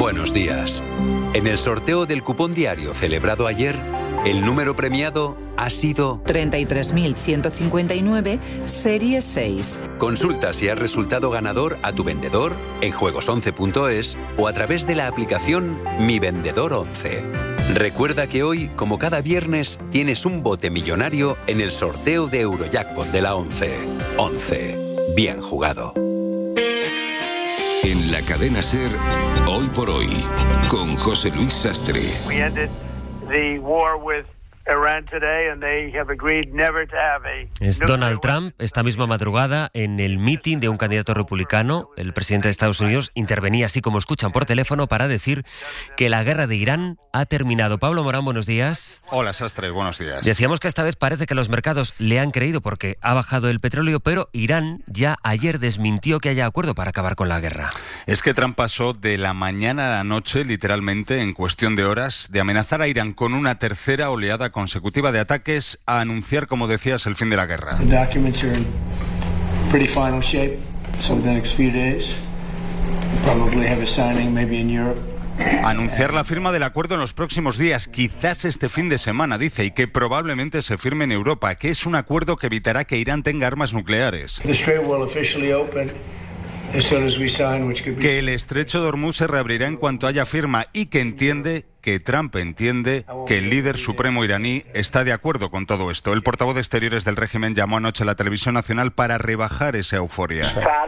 Buenos días. En el sorteo del cupón diario celebrado ayer, el número premiado ha sido 33.159, serie 6. Consulta si has resultado ganador a tu vendedor en juegos11.es o a través de la aplicación Mi Vendedor 11. Recuerda que hoy, como cada viernes, tienes un bote millonario en el sorteo de Eurojackpot de la 11. 11. Bien jugado. En la cadena SER, Hoy por Hoy, con José Luis Sastre. We ended the war with Iran today and they have agreed never to have a... Es Donald Trump esta misma madrugada en el meeting de un candidato republicano. El presidente de Estados Unidos intervenía, así como escuchan, por teléfono para decir que la guerra de Irán ha terminado. Pablo Morán, buenos días. Hola, Sastre, buenos días. Decíamos que esta vez parece que los mercados le han creído porque ha bajado el petróleo, pero Irán ya ayer desmintió que haya acuerdo para acabar con la guerra. Es que Trump pasó de la mañana a la noche, literalmente, en cuestión de horas, de amenazar a Irán con una tercera oleada consecutiva de ataques a anunciar, como decías, el fin de la guerra. The documents are in pretty final shape, so the next few days probably have a signing maybe in Europe. Anunciar la firma del acuerdo en los próximos días, quizás este fin de semana, dice, y que probablemente se firme en Europa, que es un acuerdo que evitará que Irán tenga armas nucleares. The strait will officially open as soon as we sign, which could be... Que el estrecho de Hormuz se reabrirá en cuanto haya firma y que Trump entiende que el líder supremo iraní está de acuerdo con todo esto. El portavoz de Exteriores del régimen llamó anoche a la televisión nacional para rebajar esa euforia.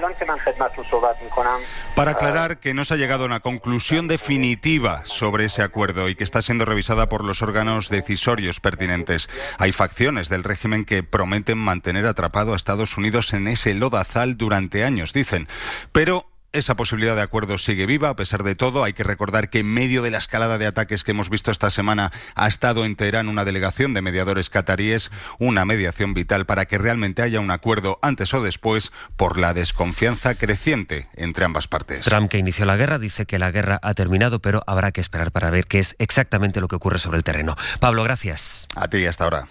Para aclarar que no se ha llegado a una conclusión definitiva sobre ese acuerdo y que está siendo revisada por los órganos decisorios pertinentes. Hay facciones del régimen que prometen mantener atrapado a Estados Unidos en ese lodazal durante años, dicen. Pero esa posibilidad de acuerdo sigue viva a pesar de todo. Hay que recordar que en medio de la escalada de ataques que hemos visto esta semana ha estado en Teherán una delegación de mediadores cataríes, una mediación vital para que realmente haya un acuerdo antes o después por la desconfianza creciente entre ambas partes. Trump, que inició la guerra, dice que la guerra ha terminado, pero habrá que esperar para ver qué es exactamente lo que ocurre sobre el terreno. Pablo, gracias. A ti, hasta ahora.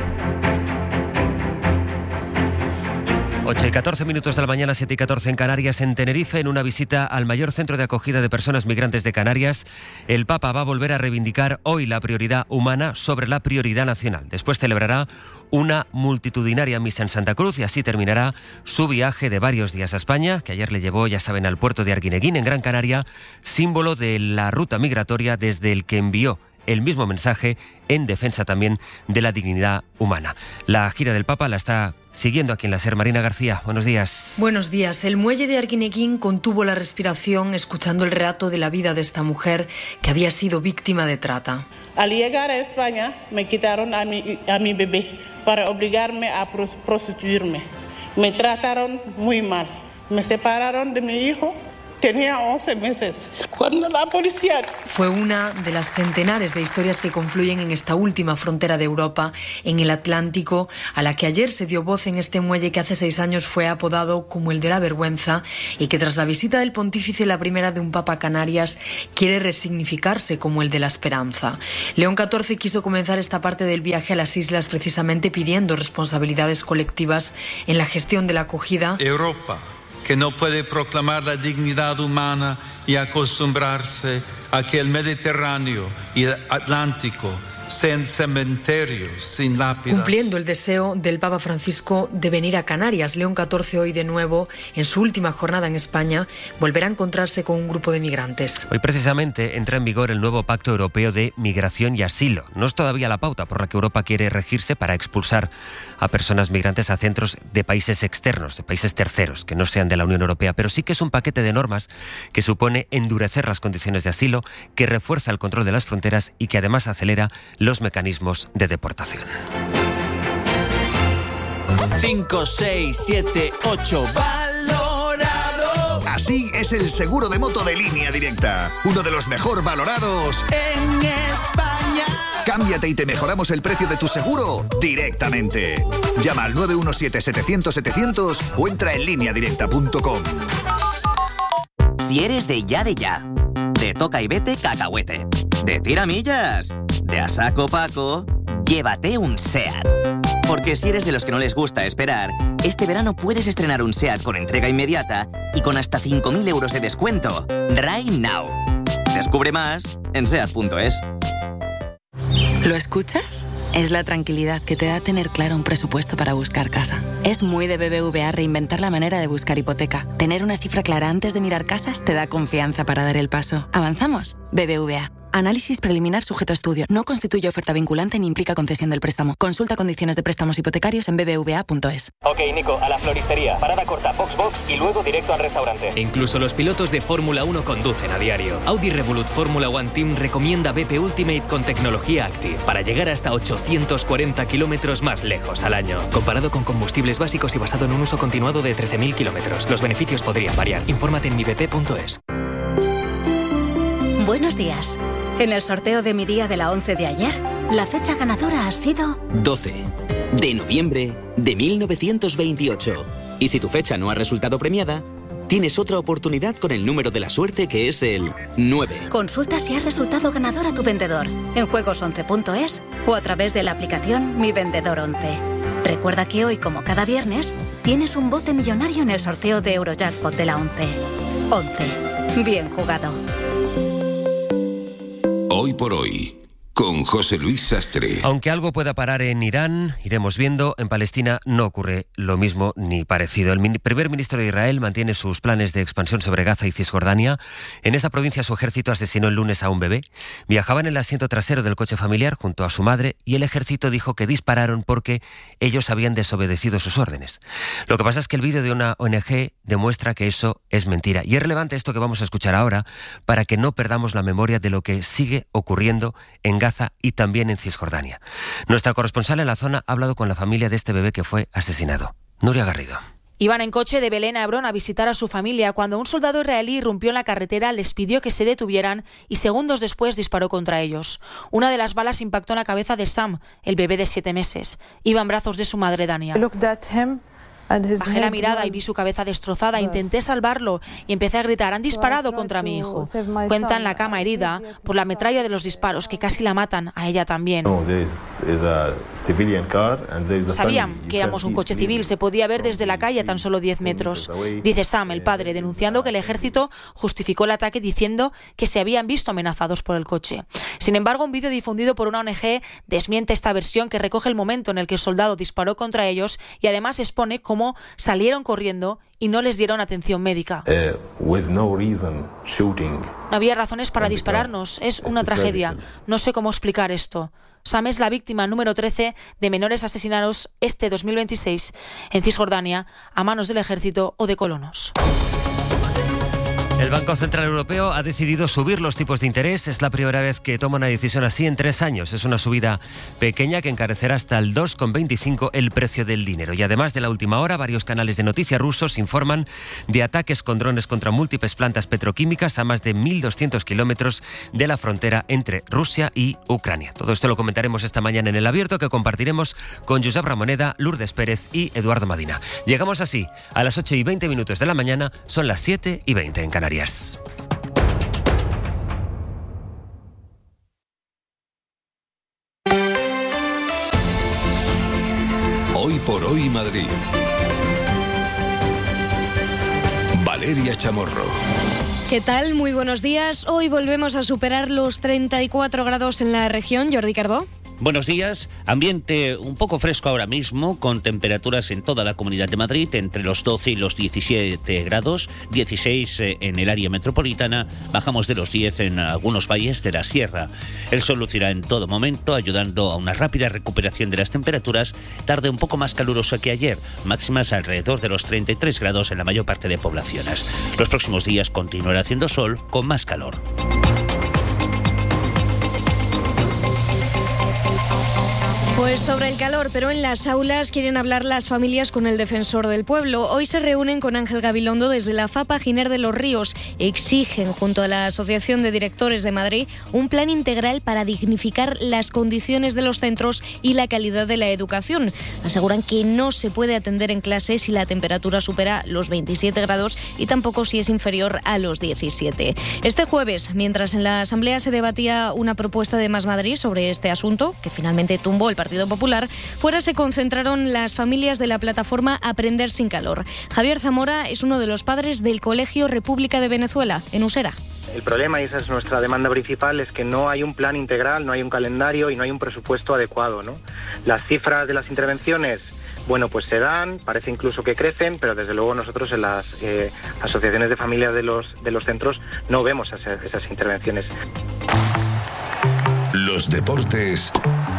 8:14 de la mañana, 7:14 en Canarias. En Tenerife, en una visita al mayor centro de acogida de personas migrantes de Canarias, el Papa va a volver a reivindicar hoy la prioridad humana sobre la prioridad nacional. Después celebrará una multitudinaria misa en Santa Cruz y así terminará su viaje de varios días a España, que ayer le llevó, ya saben, al puerto de Arguineguín, en Gran Canaria, símbolo de la ruta migratoria desde el que envió el mismo mensaje en defensa también de la dignidad humana. La gira del Papa la está siguiendo aquí en la SER. Marina García, buenos días. Buenos días. El muelle de Arguineguín contuvo la respiración escuchando el relato de la vida de esta mujer que había sido víctima de trata. Al llegar a España me quitaron a mi bebé para obligarme a prostituirme. Me trataron muy mal. Me separaron de mi hijo. Tenía 11 meses cuando la policía... Fue una de las centenares de historias que confluyen en esta última frontera de Europa, en el Atlántico, a la que ayer se dio voz en este muelle que hace 6 años fue apodado como el de la vergüenza y que tras la visita del pontífice, la primera de un papa a Canarias, quiere resignificarse como el de la esperanza. León XIV quiso comenzar esta parte del viaje a las islas precisamente pidiendo responsabilidades colectivas en la gestión de la acogida. Europa, que no puede proclamar la dignidad humana y acostumbrarse a que el Mediterráneo y el Atlántico sean cementerios sin lápidas. Cumpliendo el deseo del Papa Francisco de venir a Canarias, León XIV hoy de nuevo, en su última jornada en España, volverá a encontrarse con un grupo de migrantes. Hoy precisamente entra en vigor el nuevo Pacto Europeo de Migración y Asilo. No es todavía la pauta por la que Europa quiere regirse para expulsar a personas migrantes a centros de países externos, de países terceros, que no sean de la Unión Europea, pero sí que es un paquete de normas que supone endurecer las condiciones de asilo, que refuerza el control de las fronteras y que además acelera los mecanismos de deportación. 5, 6, 7, 8, valorado. Así es el seguro de moto de Línea Directa, uno de los mejor valorados en España. Cámbiate y te mejoramos el precio de tu seguro directamente. Llama al 917-700-700 o entra en lineadirecta.com. Si eres de ya, de toca y vete cacahuete, de tiramillas, de a saco Paco, llévate un SEAT. Porque si eres de los que no les gusta esperar, este verano puedes estrenar un SEAT con entrega inmediata y con hasta 5.000 euros de descuento. Right now. Descubre más en SEAT.es. ¿Lo escuchas? Es la tranquilidad que te da tener claro un presupuesto para buscar casa. Es muy de BBVA reinventar la manera de buscar hipoteca. Tener una cifra clara antes de mirar casas te da confianza para dar el paso. ¿Avanzamos? BBVA. Análisis preliminar sujeto a estudio. No constituye oferta vinculante ni implica concesión del préstamo. Consulta condiciones de préstamos hipotecarios en bbva.es. Ok, Nico, a la floristería. Parada corta, box y luego directo al restaurante. Incluso los pilotos de Fórmula 1 conducen a diario. Audi Revolut Fórmula One Team recomienda BP Ultimate con tecnología Active para llegar hasta 840 kilómetros más lejos al año. Comparado con combustibles básicos y basado en un uso continuado de 13.000 kilómetros. Los beneficios podrían variar. Infórmate en mibp.es. Buenos días. En el sorteo de mi día de la 11 de ayer, la fecha ganadora ha sido 12 de noviembre de 1928. Y si tu fecha no ha resultado premiada, tienes otra oportunidad con el número de la suerte, que es el 9. Consulta si ha resultado ganador a tu vendedor en juegos11.es o a través de la aplicación Mi Vendedor 11. Recuerda que hoy, como cada viernes, tienes un bote millonario en el sorteo de Eurojackpot de la 11. 11. Bien jugado. Hoy por hoy, con José Luis Sastre. Aunque algo pueda parar en Irán, iremos viendo, en Palestina no ocurre lo mismo ni parecido. El primer ministro de Israel mantiene sus planes de expansión sobre Gaza y Cisjordania. En esta provincia su ejército asesinó el lunes a un bebé. Viajaba en el asiento trasero del coche familiar junto a su madre y el ejército dijo que dispararon porque ellos habían desobedecido sus órdenes. Lo que pasa es que el vídeo de una ONG demuestra que eso es mentira. Y es relevante esto que vamos a escuchar ahora para que no perdamos la memoria de lo que sigue ocurriendo en Gaza y también en Cisjordania. Nuestra corresponsal en la zona ha hablado con la familia de este bebé que fue asesinado. Nuria Garrido. Iban en coche de Belén a Hebrón a visitar a su familia cuando un soldado israelí irrumpió en la carretera, les pidió que se detuvieran y segundos después disparó contra ellos. Una de las balas impactó en la cabeza de Sam, el bebé de 7 meses. Iba en brazos de su madre, Dania. Bajé la mirada y vi su cabeza destrozada. Intenté salvarlo y empecé a gritar: han disparado contra mi hijo. Cuenta en la cama herida por la metralla de los disparos que casi la matan a ella también. Sabían que éramos un coche civil, se podía ver desde la calle a tan solo 10 metros. Dice Sam, el padre, denunciando que el ejército justificó el ataque diciendo que se habían visto amenazados por el coche. Sin embargo, un vídeo difundido por una ONG desmiente esta versión, que recoge el momento en el que el soldado disparó contra ellos y además expone cómo salieron corriendo y no les dieron atención médica. No había razones para dispararnos. Es una tragedia. No sé cómo explicar esto. Sam es la víctima número 13 de menores asesinados este 2026 en Cisjordania a manos del ejército o de colonos. El Banco Central Europeo ha decidido subir los tipos de interés. Es la primera vez que toma una decisión así en 3 años. Es una subida pequeña que encarecerá hasta el 2,25 el precio del dinero. Y además de la última hora, varios canales de noticias rusos informan de ataques con drones contra múltiples plantas petroquímicas a más de 1.200 kilómetros de la frontera entre Rusia y Ucrania. Todo esto lo comentaremos esta mañana en El Abierto, que compartiremos con Josep Ramoneda, Lourdes Pérez y Eduardo Madina. Llegamos así a las 8:20 de la mañana. Son las 7:20 en Canarias. Hoy por hoy Madrid. Valeria Chamorro. ¿Qué tal? Muy buenos días. Hoy volvemos a superar los 34 grados en la región. Jordi Cardó. Buenos días. Ambiente un poco fresco ahora mismo, con temperaturas en toda la Comunidad de Madrid entre los 12 y los 17 grados, 16 en el área metropolitana, bajamos de los 10 en algunos valles de la sierra. El sol lucirá en todo momento, ayudando a una rápida recuperación de las temperaturas, tarde un poco más calurosa que ayer, máximas alrededor de los 33 grados en la mayor parte de poblaciones. Los próximos días continuará haciendo sol con más calor. Pues sobre el calor, pero en las aulas quieren hablar las familias con el defensor del pueblo. Hoy se reúnen con Ángel Gabilondo desde la FAPA Giner de los Ríos. Exigen, junto a la Asociación de Directores de Madrid, un plan integral para dignificar las condiciones de los centros y la calidad de la educación. Aseguran que no se puede atender en clase si la temperatura supera los 27 grados y tampoco si es inferior a los 17. Este jueves, mientras en la Asamblea se debatía una propuesta de Más Madrid sobre este asunto, que finalmente tumbó el Partido Popular, fuera se concentraron las familias de la plataforma Aprender sin Calor. Javier Zamora es uno de los padres del Colegio República de Venezuela, en Usera. El problema, y esa es nuestra demanda principal, es que no hay un plan integral, no hay un calendario y no hay un presupuesto adecuado, ¿no? Las cifras de las intervenciones, bueno, pues se dan, parece incluso que crecen, pero desde luego nosotros en las asociaciones de familias de los centros no vemos esas intervenciones. Los deportes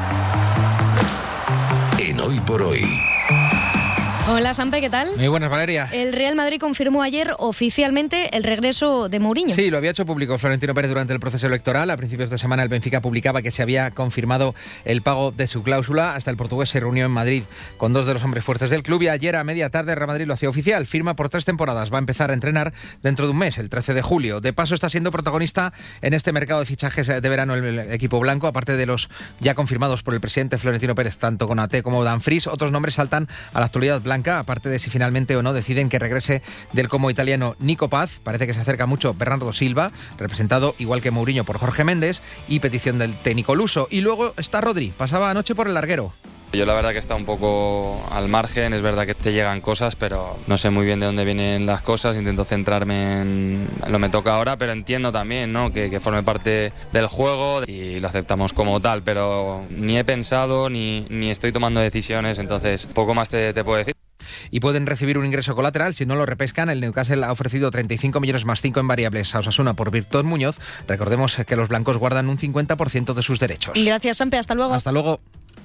en Hoy por Hoy. Hola, Sampe, ¿qué tal? Muy buenas, Valeria. El Real Madrid confirmó ayer oficialmente el regreso de Mourinho. Sí, lo había hecho público Florentino Pérez durante el proceso electoral. A principios de semana el Benfica publicaba que se había confirmado el pago de su cláusula. Hasta el portugués se reunió en Madrid con dos de los hombres fuertes del club y ayer a media tarde Real Madrid lo hacía oficial. Firma por 3 temporadas. Va a empezar a entrenar dentro de un mes, el 13 de julio. De paso está siendo protagonista en este mercado de fichajes de verano el equipo blanco, aparte de los ya confirmados por el presidente Florentino Pérez, tanto Konaté como Dumfries. Otros nombres saltan a la actualidad blanca, aparte de si finalmente o no deciden que regrese del como italiano Nico Paz. Parece que se acerca mucho Bernardo Silva, representado igual que Mourinho por Jorge Méndez, y petición del técnico luso. Y luego está Rodri, pasaba anoche por el larguero. Yo la verdad que está un poco al margen, es verdad que te llegan cosas, pero no sé muy bien de dónde vienen las cosas, intento centrarme en lo que me toca ahora, pero entiendo también, ¿no?, que forme parte del juego y lo aceptamos como tal, pero ni he pensado ni estoy tomando decisiones, entonces poco más te puedo decir. Y pueden recibir un ingreso colateral si no lo repescan. El Newcastle ha ofrecido 35 millones más 5 en variables a Osasuna por Víctor Muñoz. Recordemos que los blancos guardan un 50% de sus derechos. Gracias, Sampe. Hasta luego. Hasta luego.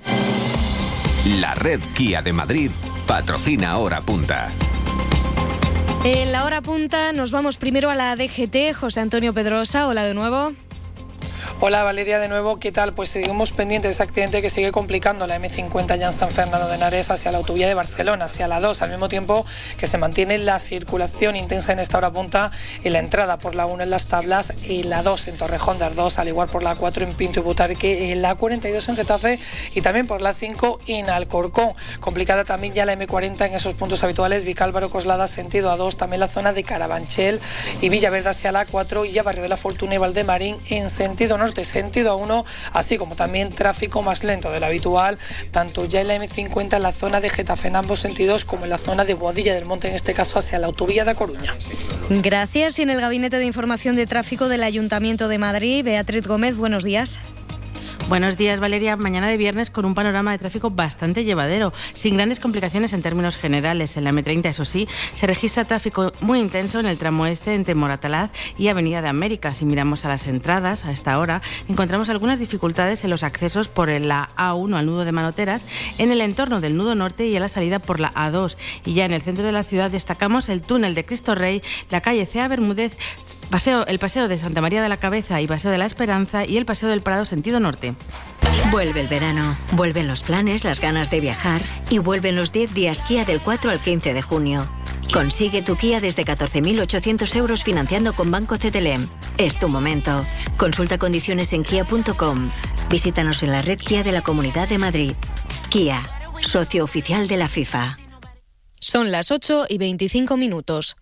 La red Kia de Madrid patrocina Hora Punta. En la Hora Punta nos vamos primero a la DGT. José Antonio Pedrosa, hola de nuevo. Hola Valeria, de nuevo, ¿qué tal? Pues seguimos pendientes de ese accidente que sigue complicando la M50 ya en San Fernando de Henares hacia la autovía de Barcelona, hacia la 2, al mismo tiempo que se mantiene la circulación intensa en esta hora punta en la entrada por la 1 en Las Tablas, y la 2 en Torrejón de Ardoz, al igual por la 4 en Pinto y Butarque, en la 42 en Getafe y también por la 5 en Alcorcón. Complicada también ya la M40 en esos puntos habituales, Vicálvaro, Coslada, sentido A2, también la zona de Carabanchel y Villaverde hacia la 4 y ya Barrio de la Fortuna y Valdemarín en sentido norte, sentido A1, así como también tráfico más lento de lo habitual, tanto ya en la M50 en la zona de Getafe en ambos sentidos, como en la zona de Boadilla del Monte, en este caso hacia la autovía de A Coruña. Gracias. Y en el Gabinete de Información de Tráfico del Ayuntamiento de Madrid, Beatriz Gómez, buenos días. Buenos días, Valeria. Mañana de viernes con un panorama de tráfico bastante llevadero, sin grandes complicaciones en términos generales. En la M30, eso sí, se registra tráfico muy intenso en el tramo este entre Moratalaz y Avenida de América. Si miramos a las entradas, a esta hora, encontramos algunas dificultades en los accesos por la A1 al nudo de Manoteras, en el entorno del nudo norte y a la salida por la A2. Y ya en el centro de la ciudad destacamos el túnel de Cristo Rey, la calle Cea Bermúdez, el paseo de Santa María de la Cabeza y paseo de la Esperanza y el paseo del Prado sentido norte. Vuelve el verano, vuelven los planes, las ganas de viajar y vuelven los 10 días Kia del 4 al 15 de junio. Consigue tu Kia desde 14.800 euros financiando con Banco CTLM. Es tu momento. Consulta condiciones en kia.com. Visítanos en la red Kia de la Comunidad de Madrid. Kia, socio oficial de la FIFA. Son las 8:25.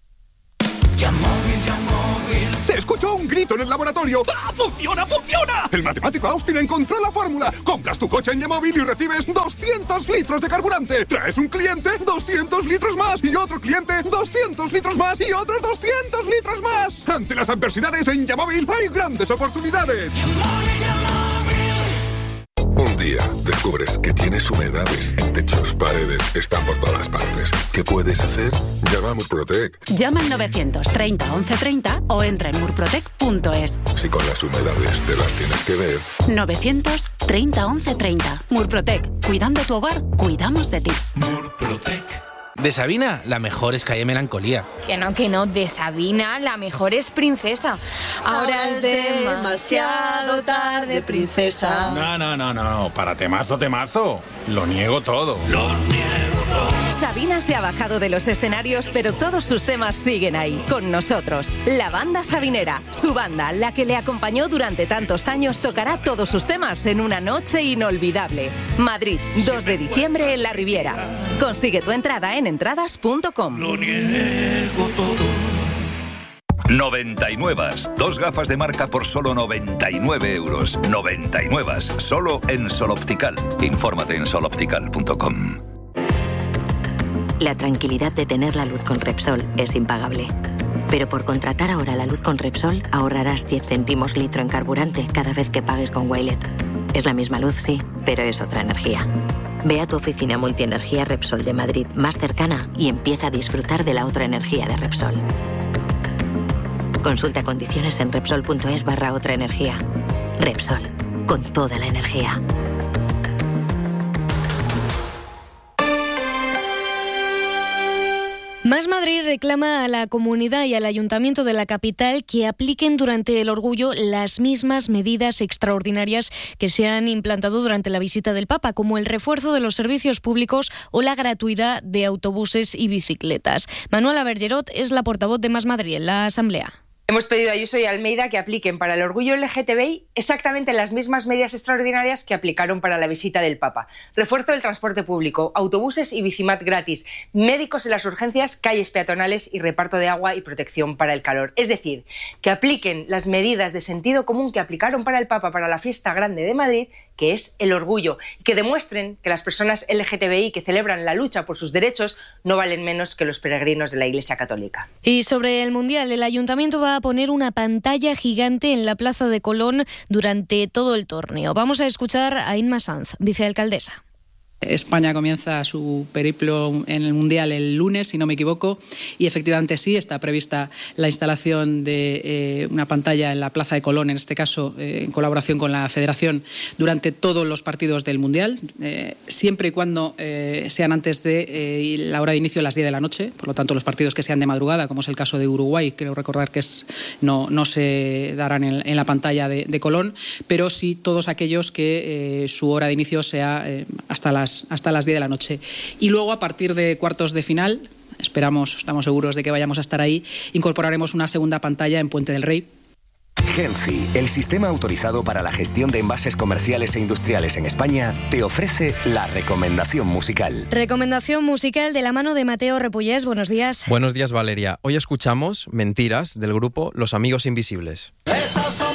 ¡Se escuchó un grito en el laboratorio! ¡Ah, funciona, funciona! El matemático Austin encontró la fórmula. Compras tu coche en Yamóvil y recibes 200 litros de carburante. Traes un cliente, 200 litros más. Y otro cliente, 200 litros más. Y otros 200 litros más. Ante las adversidades en Yamóvil hay grandes oportunidades. Un día descubres que tienes humedades en techos, paredes, están por todas partes. ¿Qué puedes hacer? Llama a Murprotec. Llama al 930 1130 o entra en murprotec.es. Si con las humedades te las tienes que ver. 930 1130. Murprotec. Cuidando tu hogar, cuidamos de ti. Murprotec. De Sabina, la mejor es Calle Melancolía. Que no, de Sabina, la mejor es Princesa. Ahora es demasiado tarde, princesa. No, para temazo. Lo niego todo. Sabina se ha bajado de los escenarios, pero todos sus temas siguen ahí, con nosotros. La banda sabinera, su banda, la que le acompañó durante tantos años, tocará todos sus temas en una noche inolvidable. Madrid, 2 de diciembre en la Riviera. Consigue tu entrada en entradas.com. Lo niego todo. 99. 2 gafas de marca por solo 99 euros. 99. Solo en Sol Optical. Infórmate en soloptical.com. La tranquilidad de tener la luz con Repsol es impagable. Pero por contratar ahora la luz con Repsol, ahorrarás 10 céntimos litro en carburante cada vez que pagues con Wilet. Es la misma luz, sí, pero es otra energía. Ve a tu oficina multienergía Repsol de Madrid más cercana y empieza a disfrutar de la otra energía de Repsol. Consulta condiciones en Repsol.es/otra energía. Repsol, con toda la energía. Más Madrid reclama a la comunidad y al ayuntamiento de la capital que apliquen durante el Orgullo las mismas medidas extraordinarias que se han implantado durante la visita del Papa, como el refuerzo de los servicios públicos o la gratuidad de autobuses y bicicletas. Manuela Bergerot es la portavoz de Más Madrid en la Asamblea. Hemos pedido a Ayuso y Almeida que apliquen para el orgullo LGTBI exactamente las mismas medidas extraordinarias que aplicaron para la visita del Papa. Refuerzo del transporte público, autobuses y bicimat gratis, médicos en las urgencias, calles peatonales y reparto de agua y protección para el calor. Es decir, que apliquen las medidas de sentido común que aplicaron para el Papa para la fiesta grande de Madrid, que es el orgullo, y que demuestren que las personas LGTBI que celebran la lucha por sus derechos no valen menos que los peregrinos de la Iglesia Católica. Y sobre el Mundial, el Ayuntamiento va a poner una pantalla gigante en la Plaza de Colón durante todo el torneo. Vamos a escuchar a Inma Sanz, vicealcaldesa. España comienza su periplo en el Mundial el lunes, si no me equivoco, y efectivamente sí, está prevista la instalación de una pantalla en la Plaza de Colón, en este caso en colaboración con la Federación, durante todos los partidos del Mundial, siempre y cuando sean antes de la hora de inicio a las 10 de la noche, por lo tanto los partidos que sean de madrugada, como es el caso de Uruguay, creo recordar que no se darán en la pantalla de Colón, pero sí todos aquellos que su hora de inicio sea hasta las 10 de la noche. Y luego, a partir de cuartos de final, estamos seguros de que vayamos a estar ahí, incorporaremos una segunda pantalla en Puente del Rey. Genci, el sistema autorizado para la gestión de envases comerciales e industriales en España, te ofrece la recomendación musical. Recomendación musical de la mano de Mateo Repullés. Buenos días. Buenos días, Valeria. Hoy escuchamos Mentiras del grupo Los Amigos Invisibles.